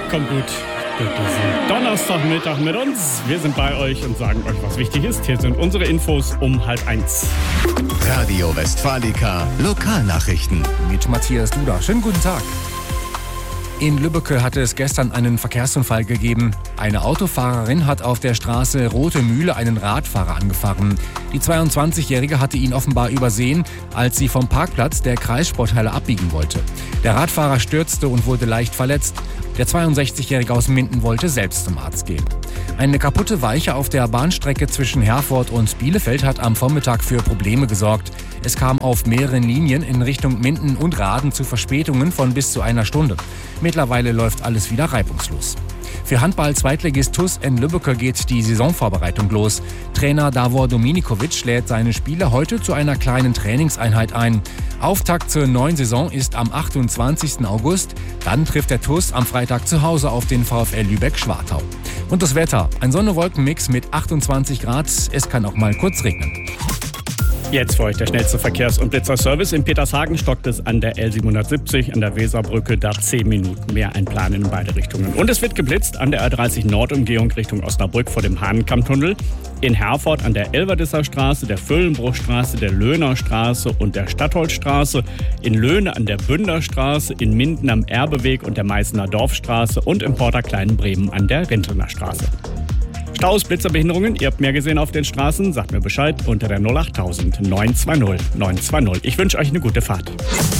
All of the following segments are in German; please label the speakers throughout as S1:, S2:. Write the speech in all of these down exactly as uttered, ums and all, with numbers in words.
S1: Kommt gut durch diesen Donnerstagmittag mit uns. Wir sind bei euch und sagen euch, was wichtig ist. Hier sind unsere Infos um halb eins.
S2: Radio Westfalica Lokalnachrichten
S3: mit Matthias Duda. Schönen guten Tag. In Lübbecke hatte es gestern einen Verkehrsunfall gegeben. Eine Autofahrerin hat auf der Straße Rote Mühle einen Radfahrer angefahren. Die zweiundzwanzigjährige hatte ihn offenbar übersehen, als sie vom Parkplatz der Kreissporthalle abbiegen wollte. Der Radfahrer stürzte und wurde leicht verletzt. Der zweiundsechzigjährige aus Minden wollte selbst zum Arzt gehen. Eine kaputte Weiche auf der Bahnstrecke zwischen Herford und Bielefeld hat am Vormittag für Probleme gesorgt. Es kam auf mehreren Linien in Richtung Minden und Raden zu Verspätungen von bis zu einer Stunde. Mittlerweile läuft alles wieder reibungslos. Für Handball-Zweitligist T U S in Lübbecke geht die Saisonvorbereitung los. Trainer Davor Dominikovic lädt seine Spieler heute zu einer kleinen Trainingseinheit ein. Auftakt zur neuen Saison ist am achtundzwanzigsten August. Dann trifft der T U S am Freitag zu Hause auf den VfL Lübeck-Schwartau. Und das Wetter: ein Sonne-Wolken-Mix mit achtundzwanzig Grad. Es kann auch mal kurz regnen.
S1: Jetzt für euch der schnellste Verkehrs- und Blitzerservice. In Petershagen stockt es an der L siebenhundertsiebzig, an der Weserbrücke, da zehn Minuten mehr einplanen in beide Richtungen. Und es wird geblitzt an der A dreißig Nord-Umgehung Richtung Osnabrück vor dem Hahnenkammtunnel. In Herford an der Elverdisser Straße, der Füllenbruchstraße, der Löhner Straße und der Stadtholzstraße. In Löhne an der Bünderstraße, in Minden am Erbeweg und der Meißner Dorfstraße und im Porter Kleinbremen an der Rintelner Straße. Staus, Blitzerbehinderungen, ihr habt mehr gesehen auf den Straßen, sagt mir Bescheid unter der null acht tausend neun zwei null neun zwei null. Ich wünsche euch eine gute Fahrt.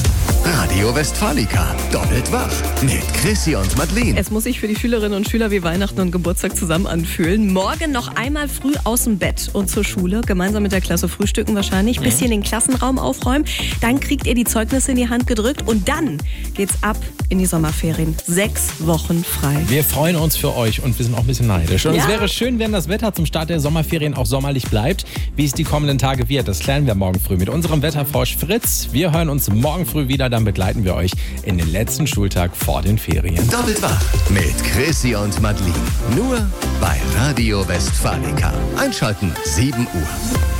S2: Radio Westfalica doppelt wach mit Chrissy und Madeleine.
S4: Es muss sich für die Schülerinnen und Schüler wie Weihnachten und Geburtstag zusammen anfühlen. Morgen noch einmal früh aus dem Bett und zur Schule. Gemeinsam mit der Klasse frühstücken wahrscheinlich. Bisschen den Klassenraum aufräumen. Dann kriegt ihr die Zeugnisse in die Hand gedrückt. Und dann geht's ab in die Sommerferien. Sechs Wochen frei.
S5: Wir freuen uns für euch und wir sind auch ein bisschen neidisch. Und
S4: Ja.
S5: es wäre schön, wenn das Wetter zum Start der Sommerferien auch sommerlich bleibt. Wie es die kommenden Tage wird, das klären wir morgen früh mit unserem Wetterfrosch Fritz. Wir hören uns morgen früh wieder. Dann begleiten wir euch in den letzten Schultag vor den Ferien.
S2: Doppelt wach mit Chrissy und Madeleine. Nur bei Radio Westfalica. Einschalten sieben Uhr.